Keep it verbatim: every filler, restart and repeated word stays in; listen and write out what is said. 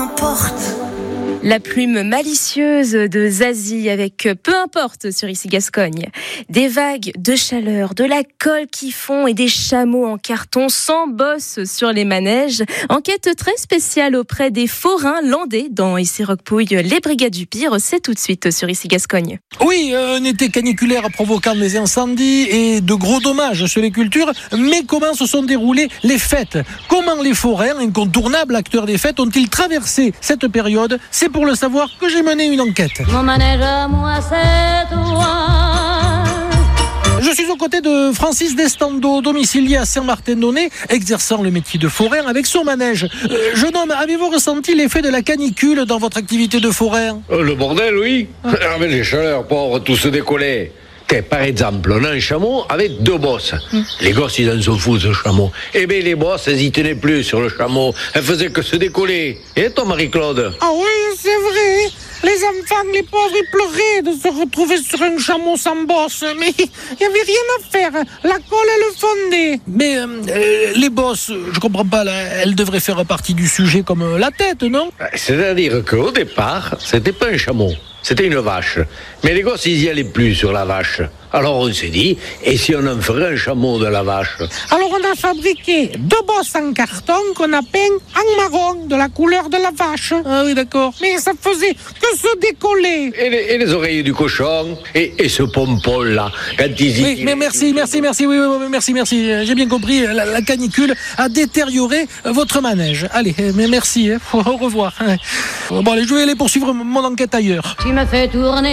La plume malicieuse de Zazie avec Peu importe sur Ici Gascogne. Des vagues de chaleur, de la colle qui fond et des chameaux en carton sans bosse sur les manèges. Enquête très spéciale auprès des forains landais dans Ici Roquepouille. Les Brigades du Pire, c'est tout de suite sur Ici Gascogne. Oui, un été caniculaire provoquant des incendies et de gros dommages sur les cultures. Mais comment se sont déroulées les fêtes ? Comment les forains, incontournables acteurs des fêtes, ont-ils traversé cette période ? C'est pour le savoir que j'ai mené une enquête. Mon manège à moi, c'est toi. Je suis aux côtés de Francis Destando, domicilié à Saint-Martin-d'Aunay, exerçant le métier de forain avec son manège. Euh, jeune homme, avez-vous ressenti l'effet de la canicule dans votre activité de forain ? euh, Le bordel, oui. Ah. Avec les chaleurs, pauvres, tout se décollait. Par exemple, on a un chameau avec deux bosses. Hum. Les gosses, ils en sont fous, ce chameau. Eh bien, les bosses, elles y tenaient plus sur le chameau. Elles faisaient que se décoller. Et toi, Marie-Claude ? Ah oui, c'est vrai. Les enfants, les pauvres, ils pleuraient de se retrouver sur un chameau sans bosse. Mais il n'y avait rien à faire. La colle, elle fondait. Mais euh, les bosses, je comprends pas, là, elles devraient faire partie du sujet comme la tête, non ? C'est-à-dire qu'au départ, c'était pas un chameau. C'était une vache. Mais les gosses, ils y allaient plus sur la vache. Alors on s'est dit, et si on en ferait un chameau de la vache ? Alors on a fabriqué deux bosses en carton qu'on a peint en marron, de la couleur de la vache. Ah oui, d'accord. Mais ça faisait que se décoller. Et les, et les oreilles du cochon, et, et ce pompon-là, quand ils y... Oui, mais merci, merci, merci, oui, oui, oui, merci, merci. J'ai bien compris, la, la canicule a détérioré votre manège. Allez, mais merci, hein. Au revoir. Bon, allez, je vais aller poursuivre mon enquête ailleurs. Tu m'as fait tourner.